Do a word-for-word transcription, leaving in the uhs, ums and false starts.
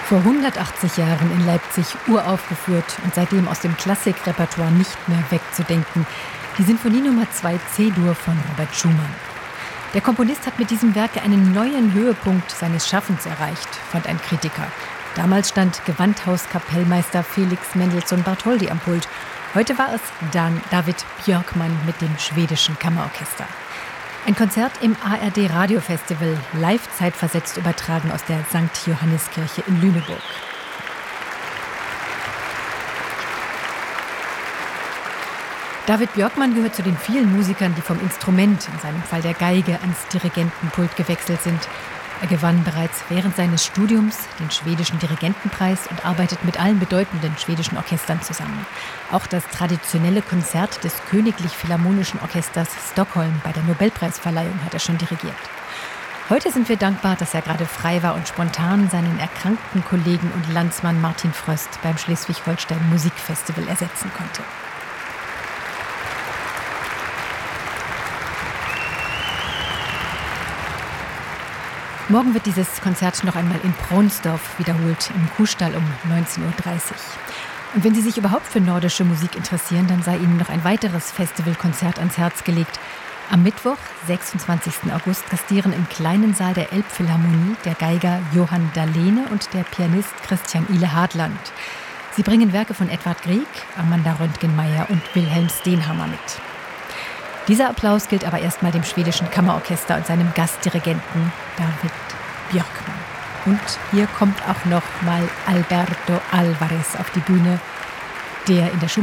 Vor hundertachtzig Jahren in Leipzig uraufgeführt und seitdem aus dem Klassikrepertoire nicht mehr wegzudenken. Die Sinfonie Nummer zwei C-Dur von Robert Schumann. Der Komponist hat mit diesem Werk einen neuen Höhepunkt seines Schaffens erreicht, fand ein Kritiker. Damals stand Gewandhauskapellmeister Felix Mendelssohn Bartholdy am Pult. Heute war es Dan David Björkman mit dem schwedischen Kammerorchester. Ein Konzert im A R D-Radiofestival, live zeitversetzt übertragen aus der Sankt Johanniskirche in Lüneburg. David Björkman gehört zu den vielen Musikern, die vom Instrument, in seinem Fall der Geige, ans Dirigentenpult gewechselt sind. Er gewann bereits während seines Studiums den schwedischen Dirigentenpreis und arbeitet mit allen bedeutenden schwedischen Orchestern zusammen. Auch das traditionelle Konzert des Königlich Philharmonischen Orchesters Stockholm bei der Nobelpreisverleihung hat er schon dirigiert. Heute sind wir dankbar, dass er gerade frei war und spontan seinen erkrankten Kollegen und Landsmann Martin Fröst beim Schleswig-Holstein Musikfestival ersetzen konnte. Morgen wird dieses Konzert noch einmal in Braunsdorf wiederholt, im Kuhstall um neunzehn Uhr dreißig. Und wenn Sie sich überhaupt für nordische Musik interessieren, dann sei Ihnen noch ein weiteres Festivalkonzert ans Herz gelegt. Am Mittwoch, sechsundzwanzigsten August, gastieren im kleinen Saal der Elbphilharmonie der Geiger Johann Dahlene und der Pianist Christian Ile Hartland. Sie bringen Werke von Edvard Grieg, Amanda Röntgenmeier und Wilhelm Stenhammar mit. Dieser Applaus gilt aber erstmal dem schwedischen Kammerorchester und seinem Gastdirigenten David Björkman. Und hier kommt auch noch mal Alberto Alvarez auf die Bühne, der in der Schumann